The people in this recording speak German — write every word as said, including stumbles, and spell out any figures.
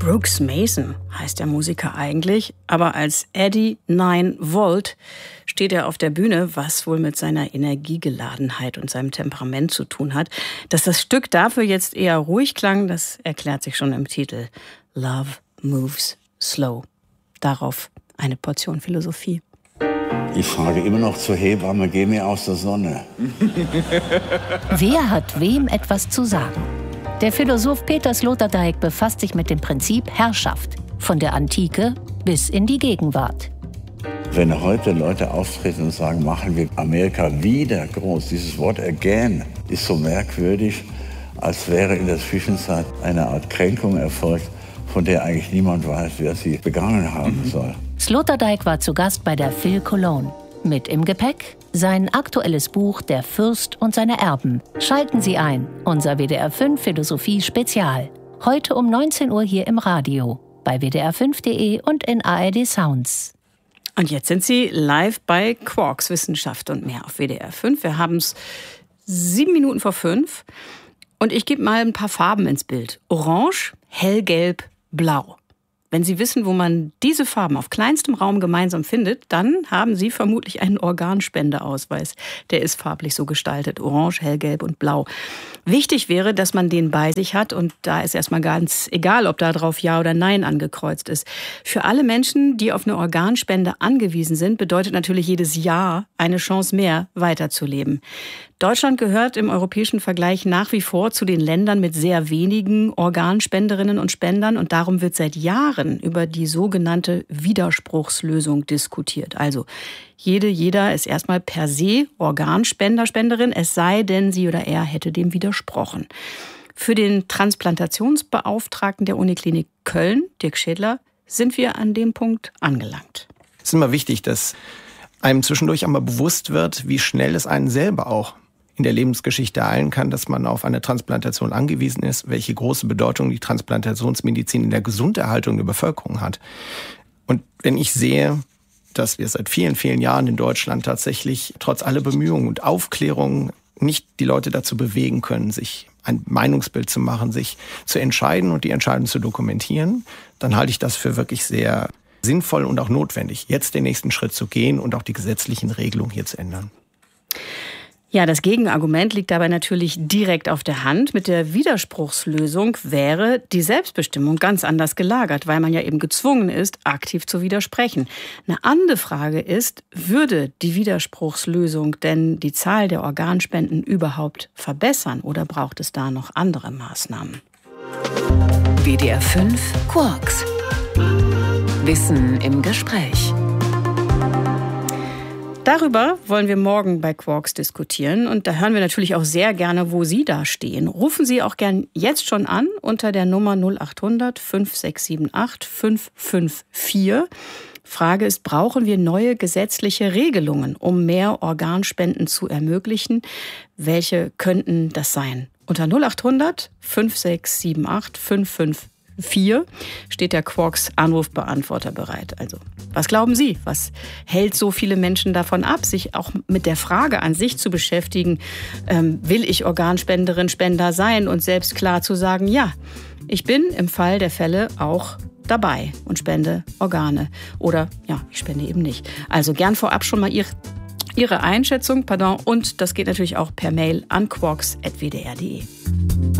Brooks Mason heißt der Musiker eigentlich, aber als Eddie Nine Volt steht er auf der Bühne, was wohl mit seiner Energiegeladenheit und seinem Temperament zu tun hat. Dass das Stück dafür jetzt eher ruhig klang, das erklärt sich schon im Titel. Love moves slow. Darauf eine Portion Philosophie. Ich frage immer noch zur Hebamme, geh mir aus der Sonne. Wer hat wem etwas zu sagen? Der Philosoph Peter Sloterdijk befasst sich mit dem Prinzip Herrschaft, von der Antike bis in die Gegenwart. Wenn heute Leute auftreten und sagen, machen wir Amerika wieder groß, dieses Wort again ist so merkwürdig, als wäre in der Zwischenzeit eine Art Kränkung erfolgt, von der eigentlich niemand weiß, wer sie begangen haben soll. Sloterdijk war zu Gast bei der Phil Cologne. Mit im Gepäck sein aktuelles Buch Der Fürst und seine Erben. Schalten Sie ein, unser W D R fünf Philosophie Spezial. Heute um neunzehn Uhr hier im Radio, bei w d r fünf punkt d e und in A R D Sounds. Und jetzt sind Sie live bei Quarks Wissenschaft und mehr auf W D R fünf. Wir haben es sieben Minuten vor fünf. Und ich gebe mal ein paar Farben ins Bild. Orange, hellgelb, blau. Wenn Sie wissen, wo man diese Farben auf kleinstem Raum gemeinsam findet, dann haben Sie vermutlich einen Organspendeausweis. Der ist farblich so gestaltet, orange, hellgelb und blau. Wichtig wäre, dass man den bei sich hat und da ist erstmal ganz egal, ob da drauf Ja oder Nein angekreuzt ist. Für alle Menschen, die auf eine Organspende angewiesen sind, bedeutet natürlich jedes Ja eine Chance mehr, weiterzuleben. Deutschland gehört im europäischen Vergleich nach wie vor zu den Ländern mit sehr wenigen Organspenderinnen und Spendern und darum wird seit Jahren über die sogenannte Widerspruchslösung diskutiert. Also jede, jeder ist erstmal per se Organspender, Spenderin, es sei denn, sie oder er hätte dem widersprochen. Für den Transplantationsbeauftragten der Uniklinik Köln, Dirk Schädler, sind wir an dem Punkt angelangt. Es ist immer wichtig, dass einem zwischendurch einmal bewusst wird, wie schnell es einen selber auch in der Lebensgeschichte eilen kann, dass man auf eine Transplantation angewiesen ist, welche große Bedeutung die Transplantationsmedizin in der Gesunderhaltung der Bevölkerung hat. Und wenn ich sehe, dass wir seit vielen, vielen Jahren in Deutschland tatsächlich trotz aller Bemühungen und Aufklärung nicht die Leute dazu bewegen können, sich ein Meinungsbild zu machen, sich zu entscheiden und die Entscheidung zu dokumentieren, dann halte ich das für wirklich sehr sinnvoll und auch notwendig, jetzt den nächsten Schritt zu gehen und auch die gesetzlichen Regelungen hier zu ändern. Ja, das Gegenargument liegt dabei natürlich direkt auf der Hand. Mit der Widerspruchslösung wäre die Selbstbestimmung ganz anders gelagert, weil man ja eben gezwungen ist, aktiv zu widersprechen. Eine andere Frage ist, würde die Widerspruchslösung denn die Zahl der Organspenden überhaupt verbessern oder braucht es da noch andere Maßnahmen? W D R fünf Quarks. Wissen im Gespräch. Darüber wollen wir morgen bei Quarks diskutieren und da hören wir natürlich auch sehr gerne, wo Sie da stehen. Rufen Sie auch gern jetzt schon an unter der Nummer null acht hundert fünf sechs sieben acht fünf fünf vier. Frage ist, brauchen wir neue gesetzliche Regelungen, um mehr Organspenden zu ermöglichen? Welche könnten das sein? Unter null acht hundert fünf sechs sieben acht fünf fünf vier. Vier steht der Quarks Anrufbeantworter bereit. Also, was glauben Sie? Was hält so viele Menschen davon ab, sich auch mit der Frage an sich zu beschäftigen, ähm, will ich Organspenderin, Spender sein und selbst klar zu sagen, ja, ich bin im Fall der Fälle auch dabei und spende Organe. Oder, ja, ich spende eben nicht. Also gern vorab schon mal Ihr, Ihre Einschätzung, pardon, und das geht natürlich auch per Mail an quarks punkt w d r punkt d e.